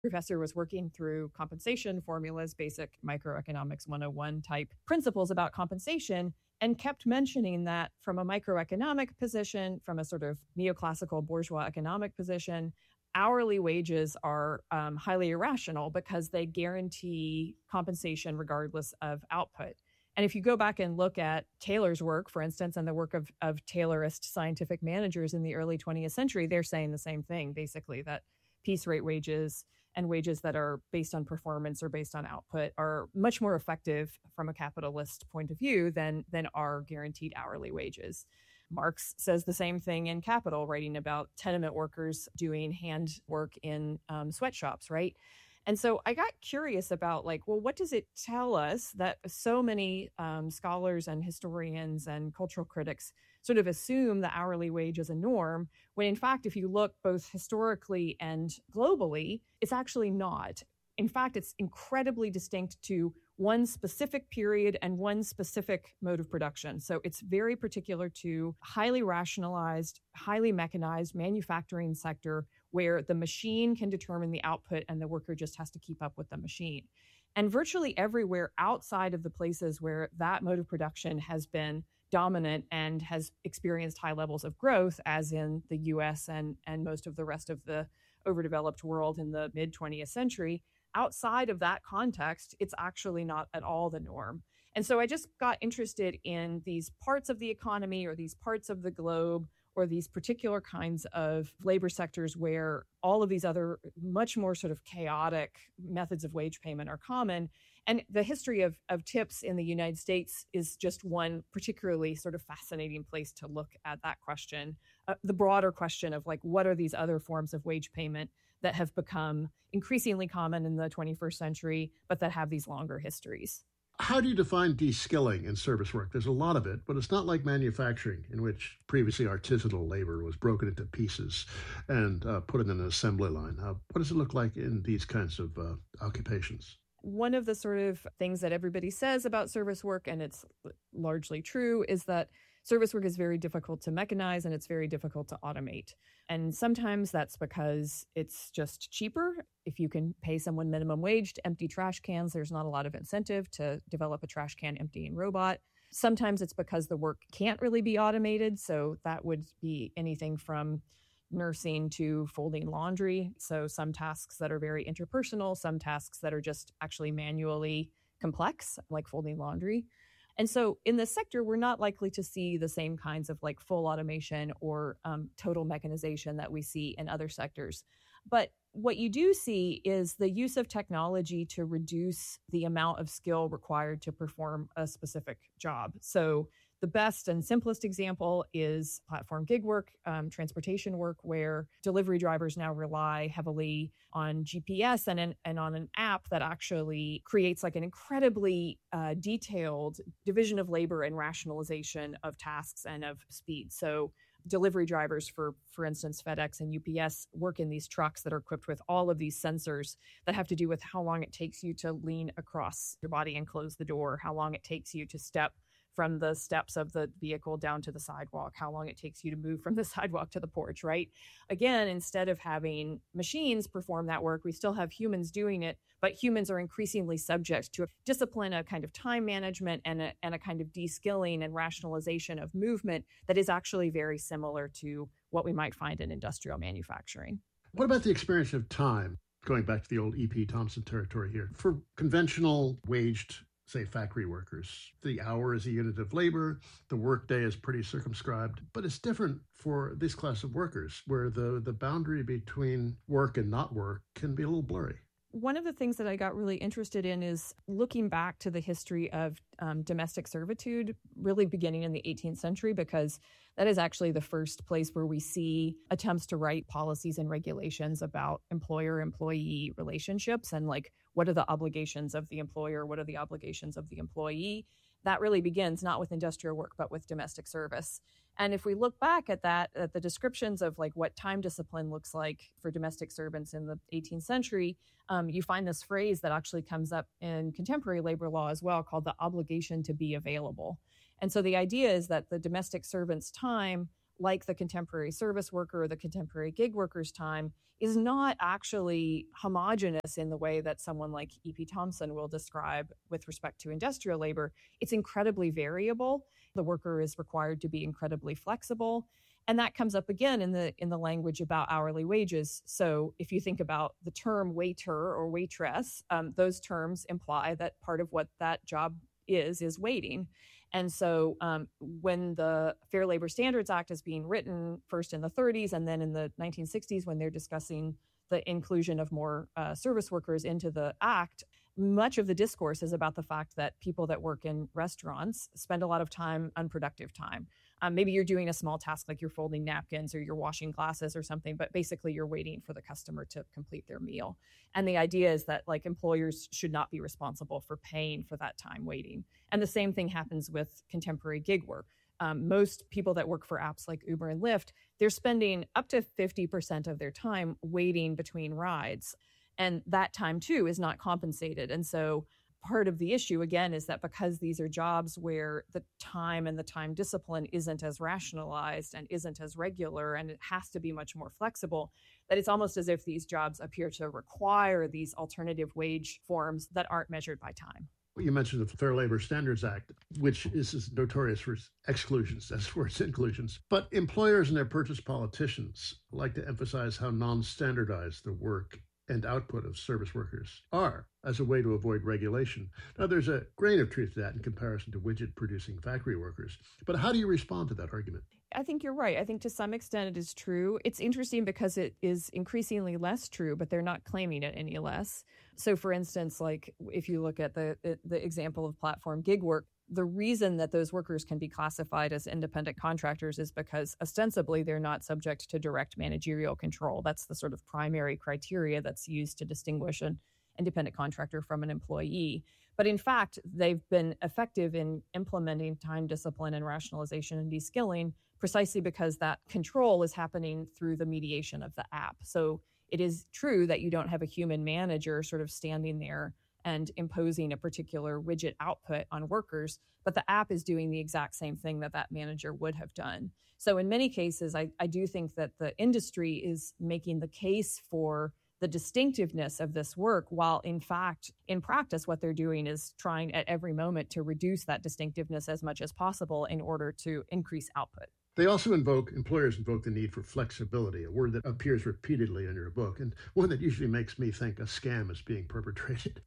professor was working through compensation formulas, basic microeconomics 101 type principles about compensation, and kept mentioning that from a microeconomic position, from a sort of neoclassical bourgeois economic position, hourly wages are highly irrational because they guarantee compensation regardless of output. And if you go back and look at Taylor's work, for instance, and the work of Taylorist scientific managers in the early 20th century, they're saying the same thing, basically, that piece rate wages and wages that are based on performance or based on output are much more effective from a capitalist point of view than are guaranteed hourly wages. Marx says the same thing in Capital, writing about tenement workers doing hand work in sweatshops, right? And so I got curious about what does it tell us that so many scholars and historians and cultural critics sort of assume the hourly wage as a norm, when in fact, if you look both historically and globally, it's actually not. In fact, it's incredibly distinct to one specific period and one specific mode of production. So it's very particular to highly rationalized, highly mechanized manufacturing sector where the machine can determine the output and the worker just has to keep up with the machine. And virtually everywhere outside of the places where that mode of production has been dominant and has experienced high levels of growth, as in the US and most of the rest of the overdeveloped world in the mid 20th century, outside of that context, it's actually not at all the norm. And so I just got interested in these parts of the economy or these parts of the globe or these particular kinds of labor sectors where all of these other much more sort of chaotic methods of wage payment are common. And the history of tips in the United States is just one particularly sort of fascinating place to look at that question. The broader question of what are these other forms of wage payment that have become increasingly common in the 21st century, but that have these longer histories. How do you define de-skilling in service work? There's a lot of it, but it's not like manufacturing, in which previously artisanal labor was broken into pieces and put in an assembly line. What does it look like in these kinds of occupations? One of the sort of things that everybody says about service work, and it's largely true, is that service work is very difficult to mechanize and it's very difficult to automate. And sometimes that's because it's just cheaper. If you can pay someone minimum wage to empty trash cans, there's not a lot of incentive to develop a trash can emptying robot. Sometimes it's because the work can't really be automated. So that would be anything from nursing to folding laundry. So some tasks that are very interpersonal, some tasks that are just actually manually complex, like folding laundry. And so in this sector, we're not likely to see the same kinds of full automation or total mechanization that we see in other sectors. But what you do see is the use of technology to reduce the amount of skill required to perform a specific job. So the best and simplest example is platform gig work, transportation work, where delivery drivers now rely heavily on GPS and on an app that actually creates an incredibly detailed division of labor and rationalization of tasks and of speed. So delivery drivers for instance, FedEx and UPS work in these trucks that are equipped with all of these sensors that have to do with how long it takes you to lean across your body and close the door, how long it takes you to step from the steps of the vehicle down to the sidewalk, how long it takes you to move from the sidewalk to the porch, right? Again, instead of having machines perform that work, we still have humans doing it, but humans are increasingly subject to a discipline, a kind of time management, and a kind of de-skilling and rationalization of movement that is actually very similar to what we might find in industrial manufacturing. What about the experience of time? Going back to the old E.P. Thompson territory here. For conventional waged, say, factory workers, the hour is a unit of labor, the workday is pretty circumscribed, but it's different for this class of workers where the boundary between work and not work can be a little blurry. One of the things that I got really interested in is looking back to the history of domestic servitude, really beginning in the 18th century, because that is actually the first place where we see attempts to write policies and regulations about employer-employee relationships and what are the obligations of the employer, what are the obligations of the employee. That really begins not with industrial work, but with domestic service. And if we look back at that, at the descriptions of what time discipline looks like for domestic servants in the 18th century, you find this phrase that actually comes up in contemporary labor law as well, called the obligation to be available. And so the idea is that the domestic servant's time like the contemporary service worker or the contemporary gig worker's time, is not actually homogenous in the way that someone like E.P. Thompson will describe with respect to industrial labor. It's incredibly variable. The worker is required to be incredibly flexible. And that comes up again in the language about hourly wages. So if you think about the term waiter or waitress, those terms imply that part of what that job is waiting. And so when the Fair Labor Standards Act is being written, first in the 30s and then in the 1960s, when they're discussing the inclusion of more service workers into the act, much of the discourse is about the fact that people that work in restaurants spend a lot of time, unproductive time. Maybe you're doing a small task like you're folding napkins or you're washing glasses or something, but basically you're waiting for the customer to complete their meal. And the idea is that like employers should not be responsible for paying for that time waiting. And the same thing happens with contemporary gig work. Most people that work for apps like Uber and Lyft, they're spending up to 50% of their time waiting between rides. And that time too is not compensated. And so part of the issue, again, is that because these are jobs where the time and the time discipline isn't as rationalized and isn't as regular, and it has to be much more flexible, that it's almost as if these jobs appear to require these alternative wage forms that aren't measured by time. You mentioned the Fair Labor Standards Act, which is notorious for exclusions as for its inclusions. But employers and their purchase politicians like to emphasize how non-standardized the work and output of service workers are as a way to avoid regulation. Now, there's a grain of truth to that in comparison to widget-producing factory workers. But how do you respond to that argument? I think you're right. I think to some extent it is true. It's interesting because it is increasingly less true, but they're not claiming it any less. So, for instance, like if you look at the example of platform gig work, the reason that those workers can be classified as independent contractors is because ostensibly they're not subject to direct managerial control. That's the sort of primary criteria that's used to distinguish an independent contractor from an employee. But in fact, they've been effective in implementing time discipline and rationalization and de-skilling precisely because that control is happening through the mediation of the app. So it is true that you don't have a human manager sort of standing there and imposing a particular widget output on workers, but the app is doing the exact same thing that that manager would have done. So in many cases, I do think that the industry is making the case for the distinctiveness of this work, while in fact, in practice, what they're doing is trying at every moment to reduce that distinctiveness as much as possible in order to increase output. They also employers invoke the need for flexibility, a word that appears repeatedly in your book, and one that usually makes me think a scam is being perpetrated.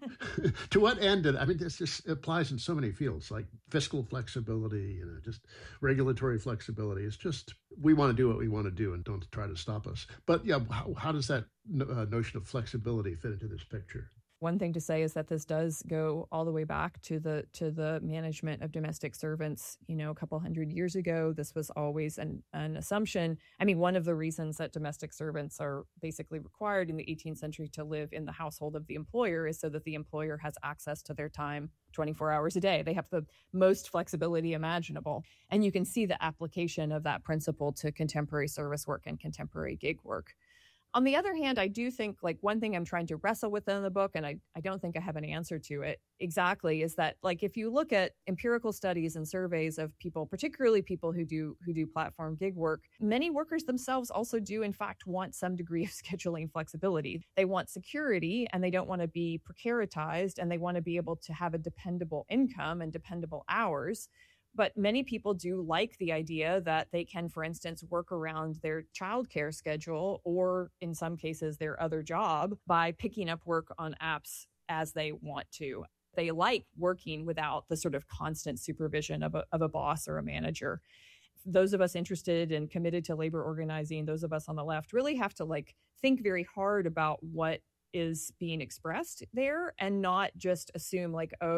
To what end? This just applies in so many fields, like fiscal flexibility, just regulatory flexibility. It's just, we want to do what we want to do and don't try to stop us. But yeah, how does that notion of flexibility fit into this picture? One thing to say is that this does go all the way back to the management of domestic servants. A couple hundred years ago, this was always an assumption. One of the reasons that domestic servants are basically required in the 18th century to live in the household of the employer is so that the employer has access to their time 24 hours a day. They have the most flexibility imaginable. And you can see the application of that principle to contemporary service work and contemporary gig work. On the other hand, I do think one thing I'm trying to wrestle with in the book, and I don't think I have an answer to it exactly, is that if you look at empirical studies and surveys of people, particularly people who do platform gig work, many workers themselves also do in fact want some degree of scheduling flexibility. They want security and they don't want to be precaritized, and they want to be able to have a dependable income and dependable hours. But many people do like the idea that they can, for instance, work around their childcare schedule or, in some cases, their other job by picking up work on apps as they want to. They like working without the sort of constant supervision of a boss or a manager. Those of us interested and committed to labor organizing, those of us on the left, really have to think very hard about what is being expressed there and not just assume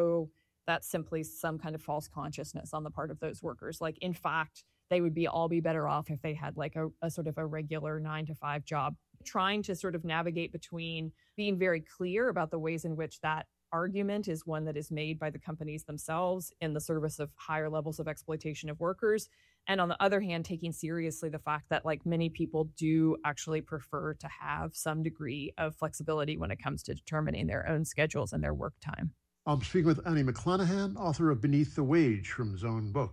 that's simply some kind of false consciousness on the part of those workers. In fact, they would all be better off if they had a sort of a regular 9-to-5 job. Trying to sort of navigate between being very clear about the ways in which that argument is one that is made by the companies themselves in the service of higher levels of exploitation of workers. And on the other hand, taking seriously the fact that many people do actually prefer to have some degree of flexibility when it comes to determining their own schedules and their work time. I'm speaking with Annie McClanahan, author of Beneath the Wage from Zone Books.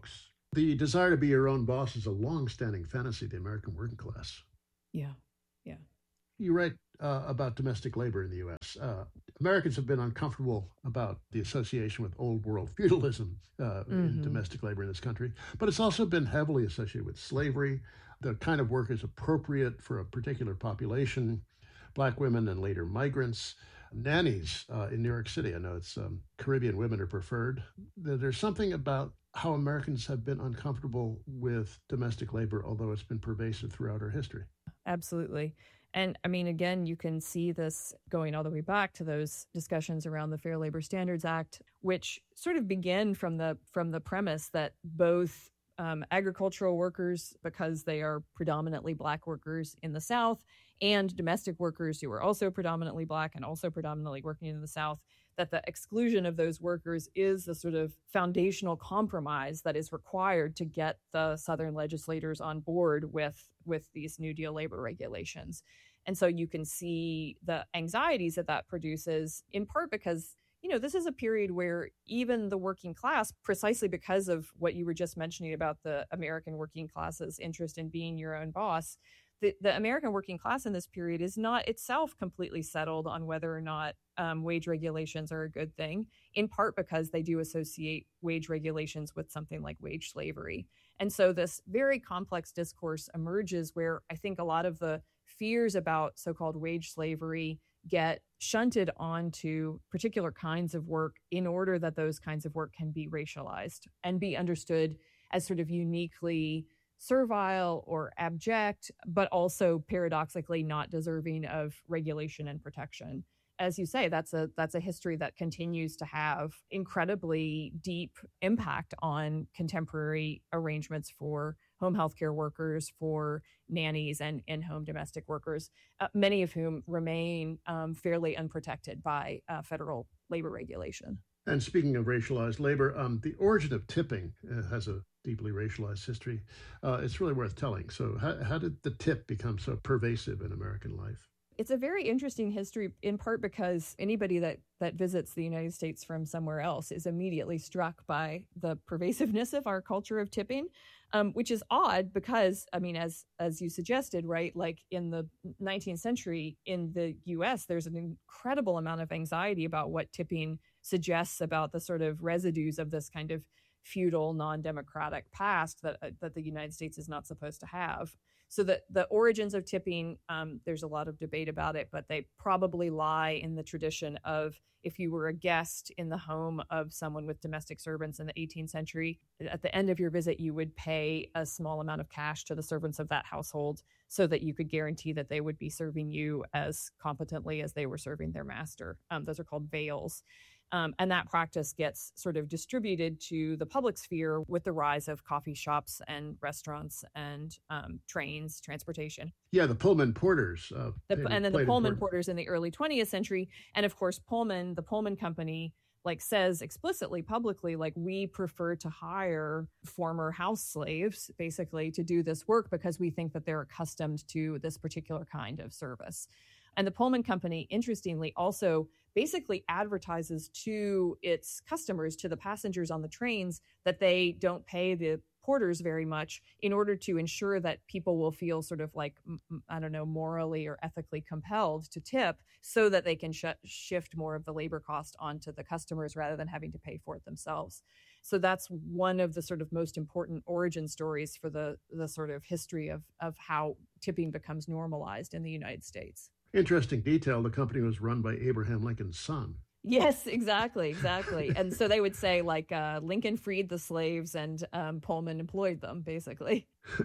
The desire to be your own boss is a long-standing fantasy of the American working class. Yeah. Yeah. You write about domestic labor in the U.S. Americans have been uncomfortable about the association with old world feudalism in Hmm. domestic labor in this country, but it's also been heavily associated with slavery. The kind of work is appropriate for a particular population, Black women and later migrants. Nannies in New York City, I know it's Caribbean women are preferred. There's something about how Americans have been uncomfortable with domestic labor, although it's been pervasive throughout our history. Absolutely. And I mean, again, you can see this going all the way back to those discussions around the Fair Labor Standards Act, which sort of begin from the premise that both agricultural workers, because they are predominantly Black workers in the South, and domestic workers who are also predominantly Black and also predominantly working in the South, that the exclusion of those workers is the sort of foundational compromise that is required to get the Southern legislators on board with these New Deal labor regulations. And so you can see the anxieties that that produces, in part because, you know, this is a period where even the working class, precisely because of what you were just mentioning about the American working class's interest in being your own boss, the American working class in this period is not itself completely settled on whether or not wage regulations are a good thing, in part because they do associate wage regulations with something like wage slavery. And so this very complex discourse emerges where I think a lot of the fears about so-called wage slavery get shunted onto particular kinds of work in order that those kinds of work can be racialized and be understood as sort of uniquely servile or abject, but also paradoxically not deserving of regulation and protection. As you say, that's a history that continues to have incredibly deep impact on contemporary arrangements for home healthcare workers, for nannies, and in-home domestic workers, many of whom remain fairly unprotected by federal labor regulation. And speaking of racialized labor, the origin of tipping has a deeply racialized history. It's really worth telling. So, how did the tip become so pervasive in American life? It's a very interesting history, in part because anybody that visits the United States from somewhere else is immediately struck by the pervasiveness of our culture of tipping, which is odd because, I mean, as you suggested, right, like in the 19th century in the U.S., there's an incredible amount of anxiety about what tipping suggests about the sort of residues of this kind of feudal, non-democratic past that the United States is not supposed to have. So the origins of tipping, there's a lot of debate about it, but they probably lie in the tradition of if you were a guest in the home of someone with domestic servants in the 18th century, at the end of your visit, you would pay a small amount of cash to the servants of that household so that you could guarantee that they would be serving you as competently as they were serving their master. Those are called vails. And that practice gets sort of distributed to the public sphere with the rise of coffee shops and restaurants and trains, transportation. Yeah, the Pullman porters. And then the Pullman porters in the early 20th century. And of course, Pullman, the Pullman company, like says explicitly publicly, like, we prefer to hire former house slaves basically to do this work because we think that they're accustomed to this particular kind of service. And the Pullman company, interestingly, also basically advertises to its customers, to the passengers on the trains, that they don't pay the porters very much in order to ensure that people will feel sort of like, I don't know, morally or ethically compelled to tip so that they can shift more of the labor cost onto the customers rather than having to pay for it themselves. So that's one of the sort of most important origin stories for the sort of history of how tipping becomes normalized in the United States. Interesting detail. The company was run by Abraham Lincoln's son. Yes, exactly. And so they would say, like, Lincoln freed the slaves and Pullman employed them, basically.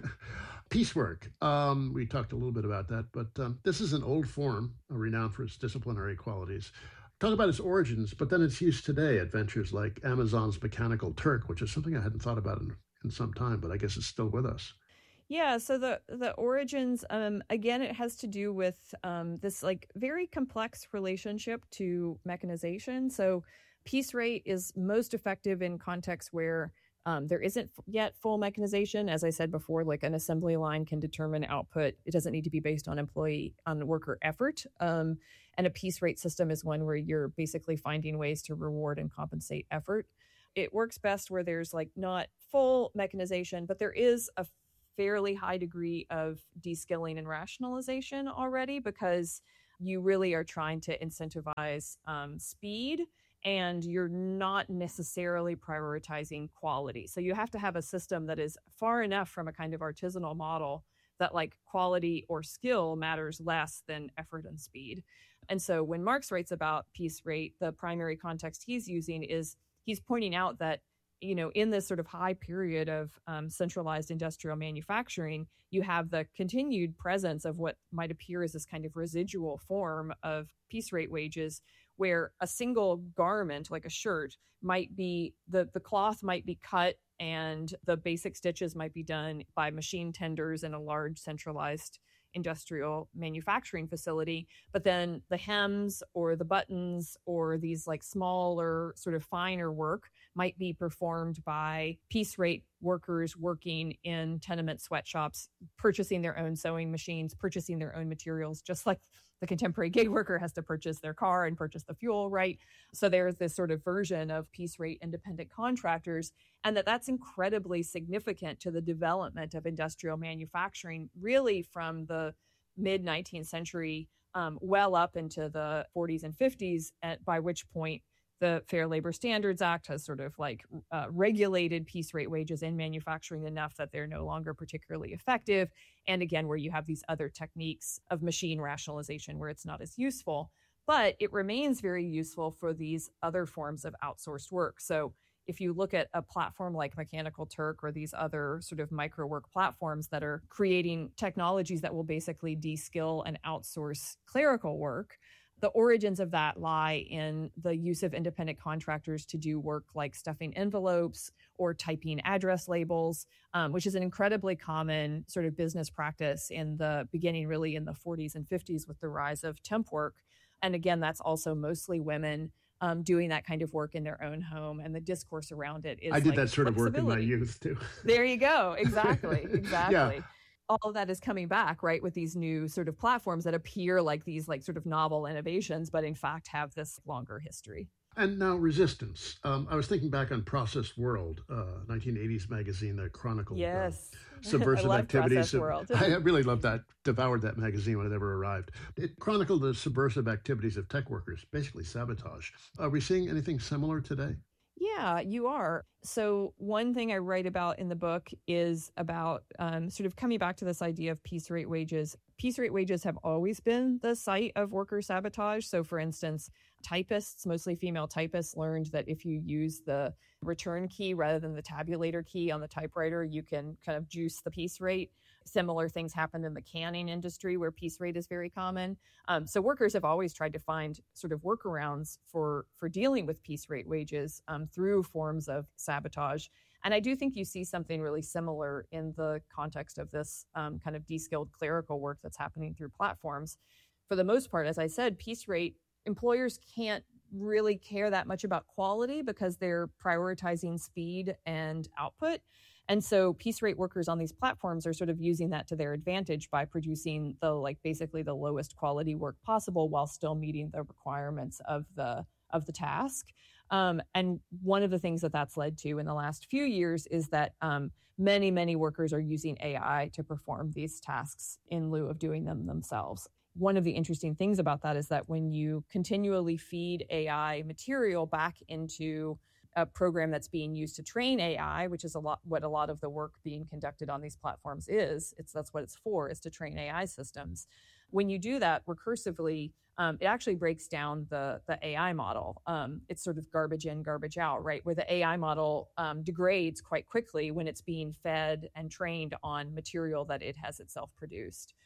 Piecework. We talked a little bit about that, but this is an old form, renowned for its disciplinary qualities. Talk about its origins, but then its use today at ventures like Amazon's Mechanical Turk, which is something I hadn't thought about in some time, but I guess it's still with us. Yeah, so the origins, again, it has to do with this like very complex relationship to mechanization. So piece rate is most effective in contexts where there isn't yet full mechanization. As I said before, like an assembly line can determine output. It doesn't need to be based on worker effort. And a piece rate system is one where you're basically finding ways to reward and compensate effort. it works best where there's like not full mechanization, but there is a fairly high degree of de-skilling and rationalization already, because you really are trying to incentivize speed, and you're not necessarily prioritizing quality. So you have to have a system that is far enough from a kind of artisanal model that like quality or skill matters less than effort and speed. And so when Marx writes about piece rate, the primary context he's using is he's pointing out that, you know, in this sort of high period of centralized industrial manufacturing, you have the continued presence of what might appear as this kind of residual form of piece rate wages, where a single garment, like a shirt, might be, the cloth might be cut and the basic stitches might be done by machine tenders in a large centralized industrial manufacturing facility, but then the hems or the buttons or these like smaller sort of finer work might be performed by piece rate workers working in tenement sweatshops, purchasing their own sewing machines, purchasing their own materials, just like the contemporary gig worker has to purchase their car and purchase the fuel, right? So there's this sort of version of piece rate independent contractors, and that's incredibly significant to the development of industrial manufacturing, really from the mid 19th century well up into the 40s and 50s, by which point the Fair Labor Standards Act has sort of like regulated piece rate wages in manufacturing enough that they're no longer particularly effective. And again, where you have these other techniques of machine rationalization where it's not as useful, but it remains very useful for these other forms of outsourced work. So if you look at a platform like Mechanical Turk or these other sort of micro work platforms that are creating technologies that will basically de-skill and outsource clerical work, the origins of that lie in the use of independent contractors to do work like stuffing envelopes or typing address labels, which is an incredibly common sort of business practice in the beginning, really in the 40s and 50s with the rise of temp work. And again, that's also mostly women doing that kind of work in their own home. And the discourse around it is I did that sort of work in my youth too. There you go. Exactly. Yeah. All of that is coming back, right, with these new sort of platforms that appear like these like sort of novel innovations, but in fact have this longer history. And now resistance. I was thinking back on Process World, 1980s magazine that chronicled subversive activities. I really loved that, devoured that magazine when it ever arrived. It chronicled the subversive activities of tech workers, basically sabotage. Are we seeing anything similar today? Yeah, you are. So one thing I write about in the book is about sort of coming back to this idea of piece rate wages. Piece rate wages have always been the site of worker sabotage. So for instance, typists, mostly female typists, learned that if you use the return key rather than the tabulator key on the typewriter, you can kind of juice the piece rate. Similar things happened in the canning industry where piece rate is very common. So workers have always tried to find sort of workarounds for dealing with piece rate wages through forms of sabotage. And I do think you see something really similar in the context of this kind of de-skilled clerical work that's happening through platforms. For the most part, as I said, piece rate, employers can't really care that much about quality because they're prioritizing speed and output. And so piece rate workers on these platforms are sort of using that to their advantage by producing basically the lowest quality work possible while still meeting the requirements of the task. And one of the things that's led to in the last few years is that many, many workers are using AI to perform these tasks in lieu of doing them themselves. One of the interesting things about that is that when you continually feed AI material back into a program that's being used to train AI, which is what a lot of the work being conducted on these platforms is. That's what it's for, is to train AI systems. When you do that recursively, it actually breaks down the AI model. It's sort of garbage in, garbage out, right? Where the AI model degrades quite quickly when it's being fed and trained on material that it has itself produced.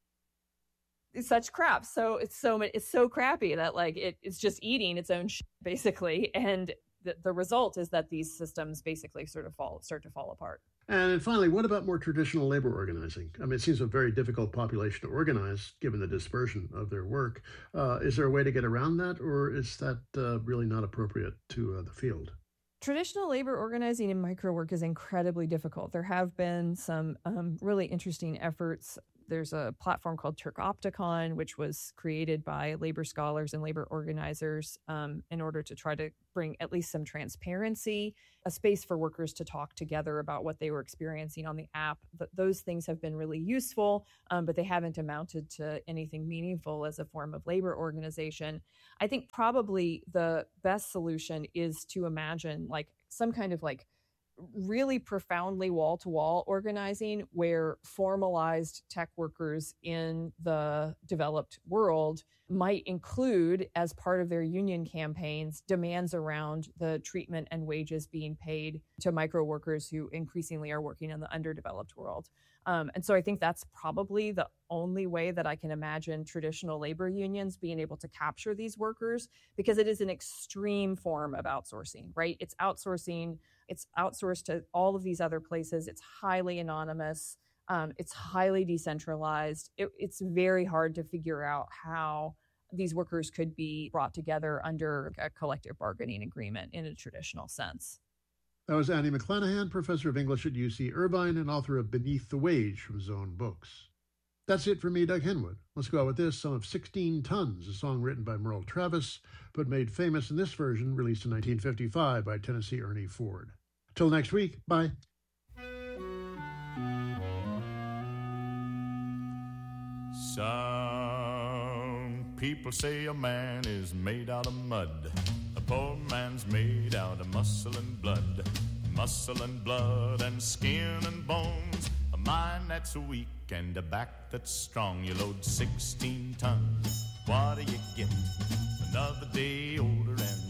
It's such crap. So it's so crappy that like it's just eating its own shit, basically. And the result is that these systems basically start to fall apart. And finally, what about more traditional labor organizing? I mean, it seems a very difficult population to organize given the dispersion of their work. Is there a way to get around that, or is that really not appropriate to the field? Traditional labor organizing in micro work is incredibly difficult. There have been some really interesting efforts There's a platform called Turkopticon, which was created by labor scholars and labor organizers in order to try to bring at least some transparency, a space for workers to talk together about what they were experiencing on the app. Those things have been really useful, but they haven't amounted to anything meaningful as a form of labor organization. I think probably the best solution is to imagine like some kind of like really profoundly wall-to-wall organizing where formalized tech workers in the developed world might include, as part of their union campaigns, demands around the treatment and wages being paid to micro workers who increasingly are working in the underdeveloped world. And so I think that's probably the only way that I can imagine traditional labor unions being able to capture these workers, because it is an extreme form of outsourcing, right? It's outsourcing. It's outsourced to all of these other places. It's highly anonymous. It's highly decentralized. It's very hard to figure out how these workers could be brought together under a collective bargaining agreement in a traditional sense. That was Annie McClanahan, professor of English at UC Irvine and author of Beneath the Wage from Zone Books. That's it for me, Doug Henwood. Let's go out with this, some of 16 Tons, a song written by Merle Travis, but made famous in this version, released in 1955 by Tennessee Ernie Ford. Till next week, bye. Some people say a man is made out of mud. A poor man's made out of muscle and blood. Muscle and blood and skin and bones. A mind that's weak and a back that's strong. You load 16 tons, what do you get? Another day older and